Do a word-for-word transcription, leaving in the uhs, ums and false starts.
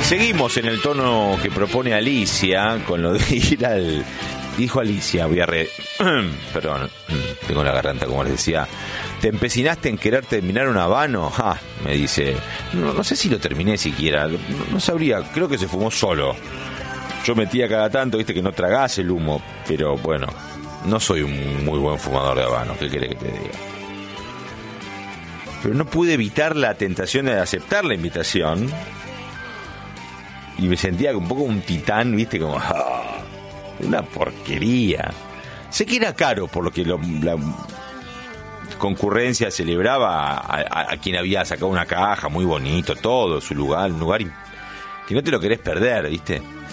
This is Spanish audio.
Seguimos en el tono que propone Alicia con lo de ir al... Dijo Alicia, voy a re... Perdón, tengo la garganta, como les decía. ¿Te empecinaste en querer terminar un habano? Ah, me dice. No, no sé si lo terminé siquiera. No, no sabría, creo que se fumó solo. Yo metía cada tanto, viste, que no tragás el humo. Pero bueno, no soy un muy buen fumador de habano. ¿Qué querés que te diga? Pero no pude evitar la tentación de aceptar la invitación. Y me sentía un poco un titán, viste, como... Ah, una porquería. Sé que era caro, por lo que lo, la concurrencia celebraba a, a, a quien había sacado una caja, muy bonito, todo, su lugar, un lugar que no te lo querés perder, viste.